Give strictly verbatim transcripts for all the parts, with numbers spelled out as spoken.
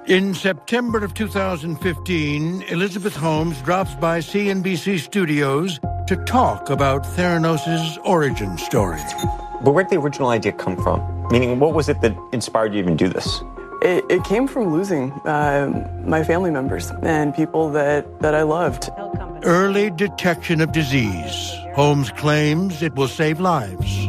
In September of two thousand fifteen, Elizabeth Holmes drops by C N B C Studios to talk about Theranos' origin story. But where did the original idea come from? Meaning, what was it that inspired you to even do this? It, it came from losing uh, my family members and people that, that I loved. Early detection of disease. Holmes claims it will save lives.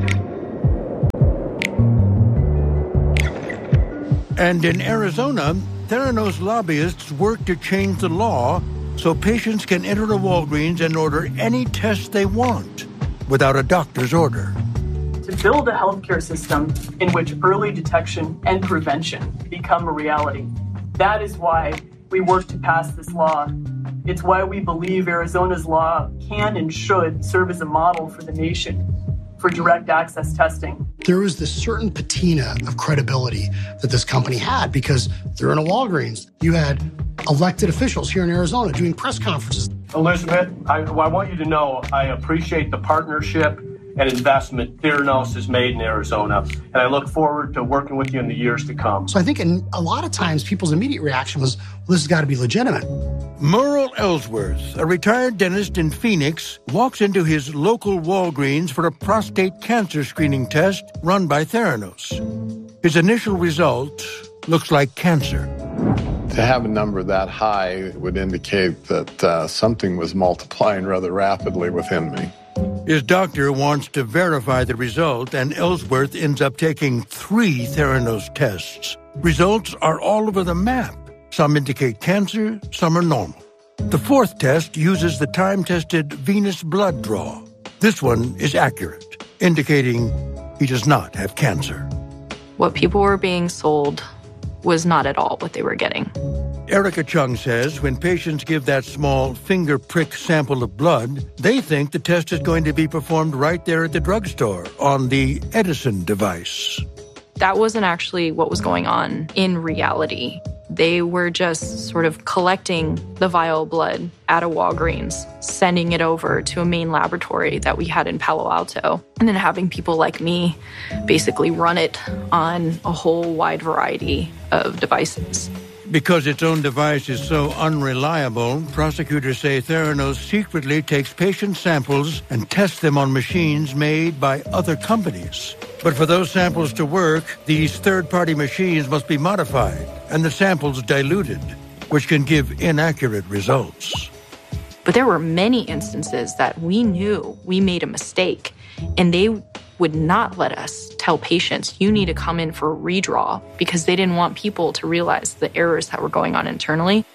And in Arizona, Theranos lobbyists work to change the law so patients can enter a Walgreens and order any test they want without a doctor's order. To build a healthcare system in which early detection and prevention become a reality. That is why we work to pass this law. It's why we believe Arizona's law can and should serve as a model for the nation for direct access testing. There was this certain patina of credibility that this company had because they're in a Walgreens. You had elected officials here in Arizona doing press conferences. Elizabeth, I, I want you to know I appreciate the partnership and investment Theranos has made in Arizona, and I look forward to working with you in the years to come. So I think in a lot of times people's immediate reaction was, well, this has got to be legitimate. Merle Ellsworth, a retired dentist in Phoenix, walks into his local Walgreens for a prostate cancer screening test run by Theranos. His initial result looks like cancer. To have a number that high would indicate that uh, something was multiplying rather rapidly within me. His doctor wants to verify the result, and Ellsworth ends up taking three Theranos tests. Results are all over the map. Some indicate cancer, some are normal. The fourth test uses the time-tested venous blood draw. This one is accurate, indicating he does not have cancer. What people were being sold was not at all what they were getting. Erica Chung says when patients give that small finger prick sample of blood, they think the test is going to be performed right there at the drugstore on the Edison device. That wasn't actually what was going on in reality. They were just sort of collecting the vial of blood at a Walgreens, sending it over to a main laboratory that we had in Palo Alto, and then having people like me basically run it on a whole wide variety of devices. Because its own device is so unreliable, prosecutors say Theranos secretly takes patient samples and tests them on machines made by other companies. But for those samples to work, these third-party machines must be modified and the samples diluted, which can give inaccurate results. But there were many instances that we knew we made a mistake, and they would not let us tell patients, you need to come in for a redraw, because they didn't want people to realize the errors that were going on internally.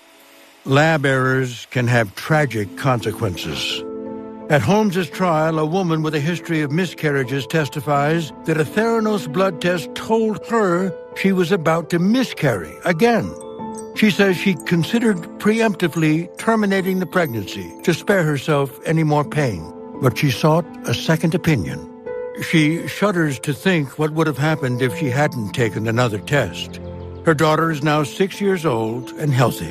Lab errors can have tragic consequences. At Holmes' trial, a woman with a history of miscarriages testifies that a Theranos blood test told her she was about to miscarry again. She says she considered preemptively terminating the pregnancy to spare herself any more pain, but she sought a second opinion. She shudders to think what would have happened if she hadn't taken another test. Her daughter is now six years old and healthy.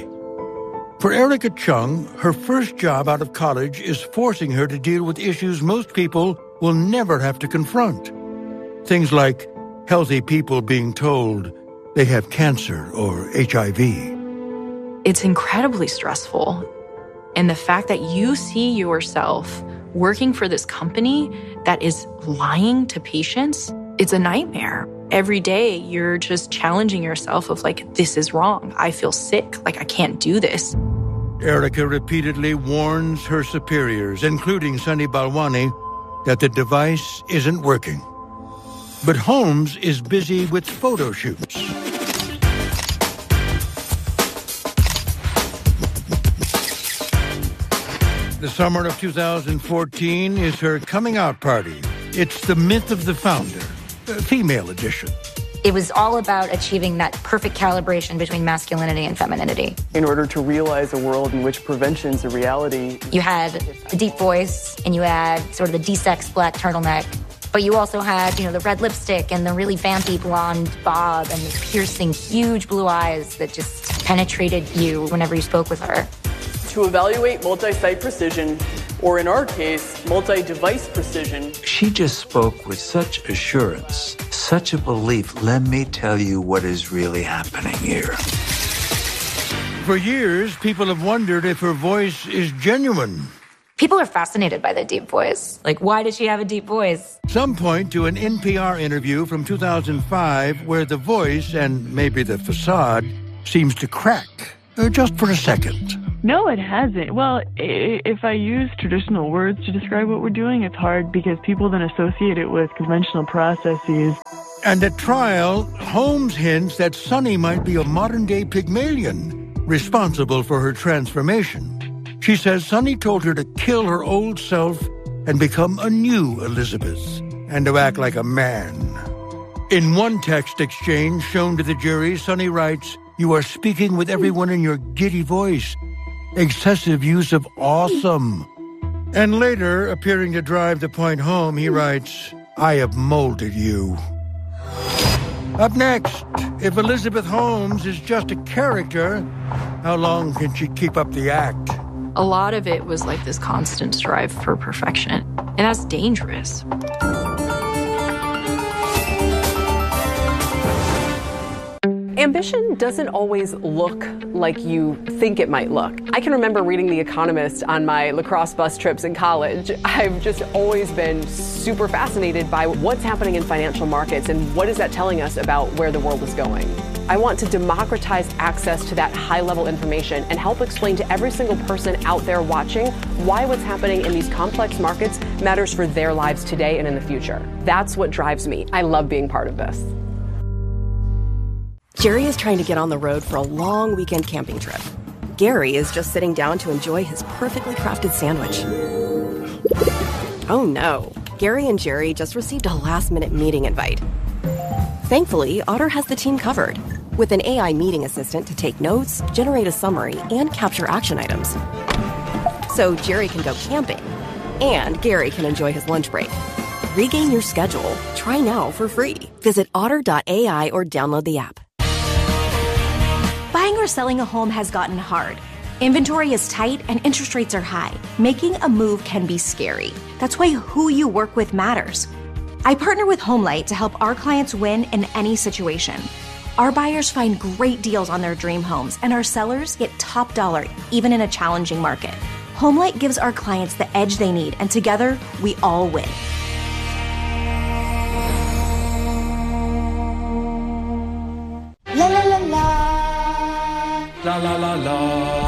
For Erica Chung, her first job out of college is forcing her to deal with issues most people will never have to confront. Things like healthy people being told they have cancer or H I V. It's incredibly stressful. And the fact that you see yourself working for this company that is lying to patients, it's a nightmare. Every day, you're just challenging yourself of like, this is wrong. I feel sick. Like, I can't do this. Erica repeatedly warns her superiors, including Sunny Balwani, that the device isn't working. But Holmes is busy with photo shoots. The summer of two thousand fourteen is her coming out party. It's the Myth of the Founder, a female edition. It was all about achieving that perfect calibration between masculinity and femininity. In order to realize a world in which prevention is a reality. You had a deep voice, and you had sort of the de-sexed black turtleneck, but you also had, you know, the red lipstick and the really vampy blonde bob and the piercing, huge blue eyes that just penetrated you whenever you spoke with her. To evaluate multi-site precision, or in our case, multi-device precision. She just spoke with such assurance, such a belief. Let me tell you what is really happening here. For years, people have wondered if her voice is genuine. People are fascinated by the deep voice. Like, why does she have a deep voice? Some point to an N P R interview from two thousand five where the voice, and maybe the facade, seems to crack, uh, just for a second. No, it hasn't. Well, if I use traditional words to describe what we're doing, it's hard because people then associate it with conventional processes. And at trial, Holmes hints that Sonny might be a modern-day Pygmalion, responsible for her transformation. She says Sonny told her to kill her old self and become a new Elizabeth, and to act like a man. In one text exchange shown to the jury, Sonny writes, "You are speaking with everyone in your giddy voice. Excessive use of awesome." And later, appearing to drive the point home, he writes, "I have molded you." Up next, if Elizabeth Holmes is just a character, how long can she keep up the act? A lot of it was like this constant strive for perfection, and that's dangerous. Ambition doesn't always look like you think it might look. I can remember reading The Economist on my lacrosse bus trips in college. I've just always been super fascinated by what's happening in financial markets and what is that telling us about where the world is going. I want to democratize access to that high-level information and help explain to every single person out there watching why what's happening in these complex markets matters for their lives today and in the future. That's what drives me. I love being part of this. Jerry is trying to get on the road for a long weekend camping trip. Gary is just sitting down to enjoy his perfectly crafted sandwich. Oh no, Gary and Jerry just received a last-minute meeting invite. Thankfully, Otter has the team covered, with an A I meeting assistant to take notes, generate a summary, and capture action items. So Jerry can go camping, and Gary can enjoy his lunch break. Regain your schedule. Try now for free. Visit otter dot A I or download the app. Buying or selling a home has gotten hard. Inventory is tight and interest rates are high. Making a move can be scary. That's why who you work with matters. I partner with HomeLight to help our clients win in any situation. Our buyers find great deals on their dream homes, and our sellers get top dollar even in a challenging market. HomeLight gives our clients the edge they need, and together, we all win. La la la la. La la la la.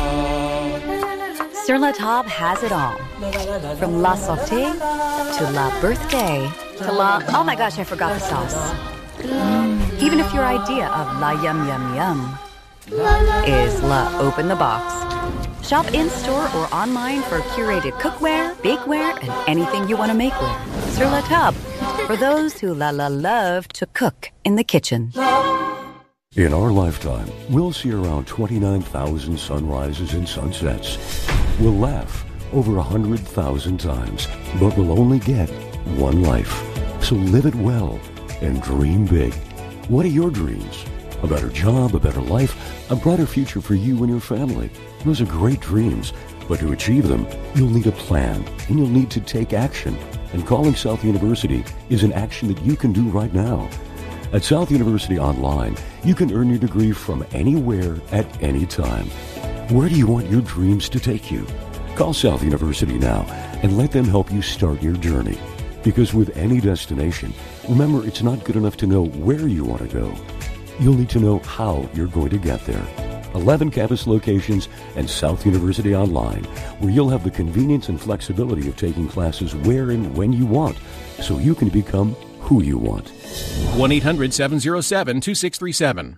Sur La Table has it all. From La Sauté to La Birthday to La... Oh my gosh, I forgot the sauce. Mm, even if your idea of La Yum Yum Yum is La Open the Box. Shop in-store or online for curated cookware, bakeware, and anything you want to make with. Sur La Table, for those who la la love to cook in the kitchen. In our lifetime, we'll see around twenty-nine thousand sunrises and sunsets. We'll laugh over one hundred thousand times, but we'll only get one life. So live it well and dream big. What are your dreams? A better job, a better life, a brighter future for you and your family. Those are great dreams, but to achieve them, you'll need a plan, and you'll need to take action. And calling South University is an action that you can do right now. At South University Online, you can earn your degree from anywhere at any time. Where do you want your dreams to take you? Call South University now and let them help you start your journey. Because with any destination, remember, it's not good enough to know where you want to go. You'll need to know how you're going to get there. eleven campus locations and South University Online, where you'll have the convenience and flexibility of taking classes where and when you want, so you can become who you want. one eight hundred seven oh seven two six three seven.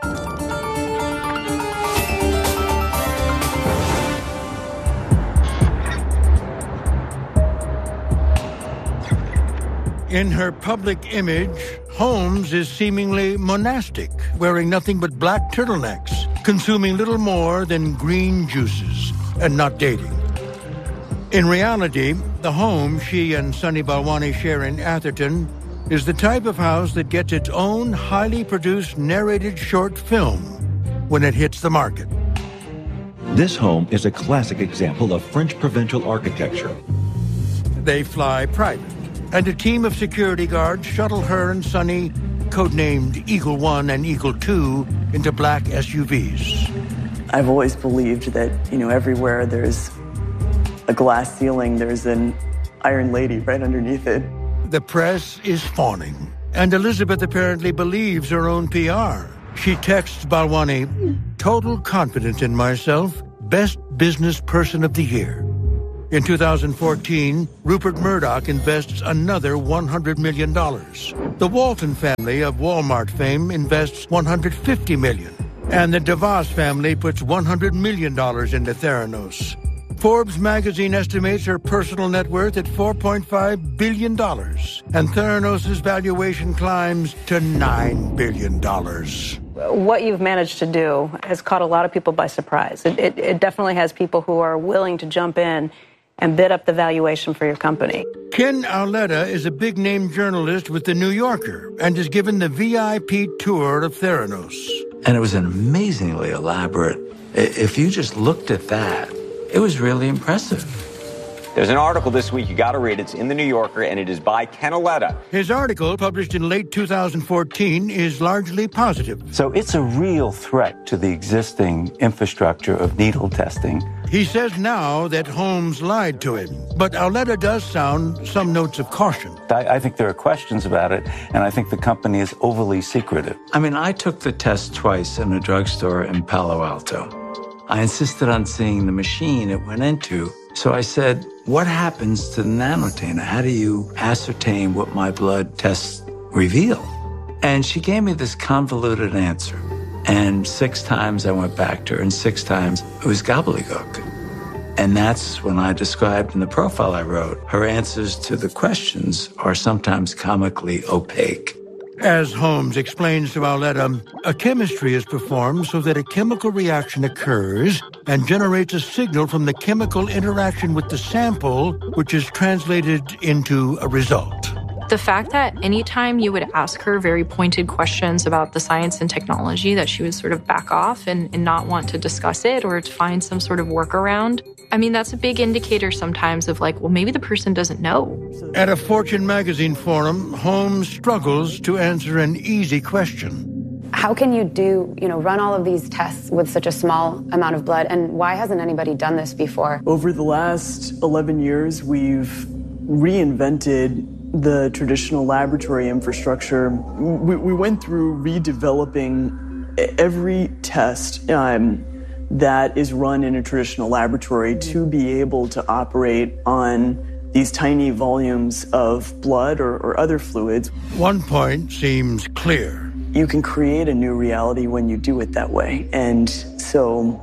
In her public image, Holmes is seemingly monastic, wearing nothing but black turtlenecks, consuming little more than green juices, and not dating. In reality, the home she and Sunny Balwani share in Atherton is the type of house that gets its own highly produced narrated short film when it hits the market. This home is a classic example of French provincial architecture. They fly private, and a team of security guards shuttle her and Sunny, codenamed Eagle One and Eagle Two, into black S U Vs. I've always believed that, you know, everywhere there's a glass ceiling, there's an iron lady right underneath it. The press is fawning, and Elizabeth apparently believes her own P R. She texts Balwani, "Total confidence in myself, best business person of the year." In two thousand fourteen, Rupert Murdoch invests another one hundred million dollars. The Walton family of Walmart fame invests one hundred fifty million dollars. And the DeVos family puts one hundred million dollars into Theranos. Forbes magazine estimates her personal net worth at four point five billion dollars. And Theranos' valuation climbs to nine billion dollars. What you've managed to do has caught a lot of people by surprise. It, it, it definitely has people who are willing to jump in and bid up the valuation for your company. Ken Auletta is a big-name journalist with The New Yorker and is given the V I P tour of Theranos. And it was an amazingly elaborate. If you just looked at that, it was really impressive. There's an article this week, you got to read. It's in The New Yorker, and it is by Ken Auletta. His article, published in late two thousand fourteen, is largely positive. So it's a real threat to the existing infrastructure of needle testing. He says now that Holmes lied to him, but Auletta does sound some notes of caution. I, I think there are questions about it, and I think the company is overly secretive. I mean, I took the test twice in a drugstore in Palo Alto. I insisted on seeing the machine it went into. So I said, what happens to the nanotainer? How do you ascertain what my blood tests reveal? And she gave me this convoluted answer. And six times I went back to her, and six times it was gobbledygook. And that's when I described in the profile I wrote, her answers to the questions are sometimes comically opaque. As Holmes explains to Auletta, a chemistry is performed so that a chemical reaction occurs and generates a signal from the chemical interaction with the sample, which is translated into a result. The fact that anytime you would ask her very pointed questions about the science and technology, that she would sort of back off and, and not want to discuss it or to find some sort of workaround, I mean, that's a big indicator sometimes of like, well, maybe the person doesn't know. At a Fortune magazine forum, Holmes struggles to answer an easy question. How can you do, you know, run all of these tests with such a small amount of blood, and why hasn't anybody done this before? Over the last eleven years, we've reinvented the traditional laboratory infrastructure. We, we went through redeveloping every test um, that is run in a traditional laboratory to be able to operate on these tiny volumes of blood or, or other fluids. One point seems clear. You can create a new reality when you do it that way. And so,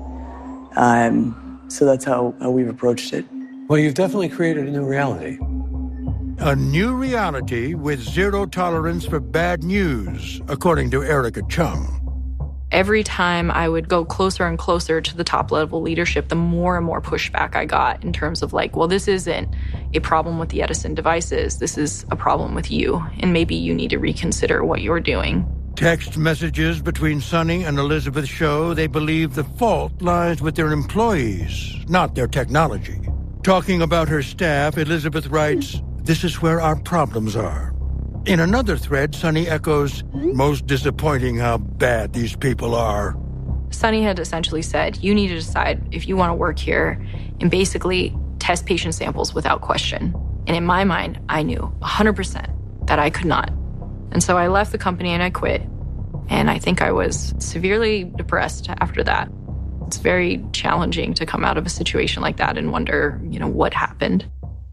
um, so that's how, how we've approached it. Well, you've definitely created a new reality. A new reality with zero tolerance for bad news, according to Erica Chung. Every time I would go closer and closer to the top level leadership, the more and more pushback I got in terms of like, well, this isn't a problem with the Edison devices. This is a problem with you. And maybe you need to reconsider what you're doing. Text messages between Sonny and Elizabeth show they believe the fault lies with their employees, not their technology. Talking about her staff, Elizabeth writes, "This is where our problems are." In another thread, Sonny echoes, "Most disappointing how bad these people are." Sonny had essentially said, you need to decide if you want to work here and basically test patient samples without question. And in my mind, I knew one hundred percent that I could not. And so I left the company and I quit. And I think I was severely depressed after that. It's very challenging to come out of a situation like that and wonder, you know, what happened.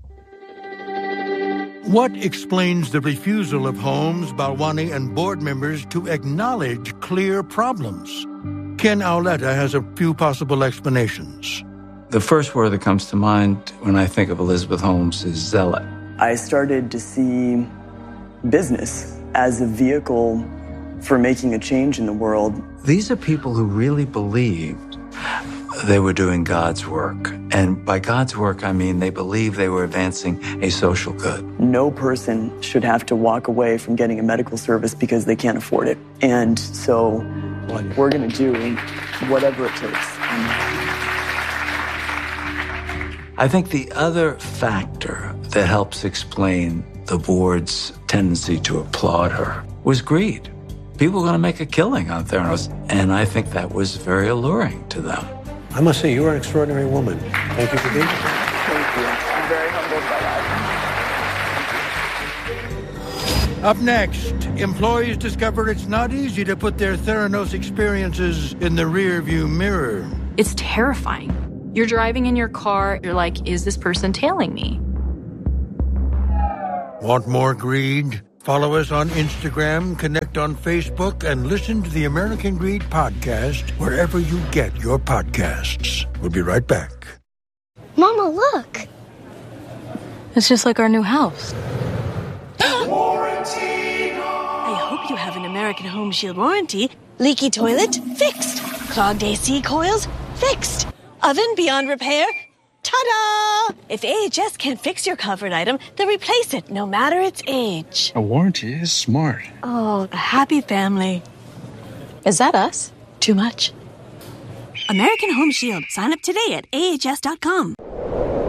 What explains the refusal of Holmes, Balwani, and board members to acknowledge clear problems? Ken Auletta has a few possible explanations. The first word that comes to mind when I think of Elizabeth Holmes is zealot. I started to see business as a vehicle for making a change in the world. These are people who really believed they were doing God's work. And by God's work, I mean they believed they were advancing a social good. No person should have to walk away from getting a medical service because they can't afford it. And so we're going to do whatever it takes. I think the other factor that helps explain the board's tendency to applaud her was greed. People were going to make a killing on Theranos, and I think that was very alluring to them. I must say, you are an extraordinary woman. Thank you for being here. Thank you. I'm very humbled by that. Up next, employees discover it's not easy to put their Theranos experiences in the rearview mirror. It's terrifying. You're driving in your car, you're like, is this person tailing me? Want more greed? Follow us on Instagram, connect on Facebook, and listen to the American Greed Podcast wherever you get your podcasts. We'll be right back. Mama, look. It's just like our new house. I hope you have an American Home Shield warranty. Leaky toilet? Fixed. Clogged A C coils? Fixed. Oven beyond repair? Ta-da! If A H S can't fix your covered item, then replace it, no matter its age. A warranty is smart. Oh, a happy family. Is that us? Too much. American Home Shield. Sign up today at A H S dot com.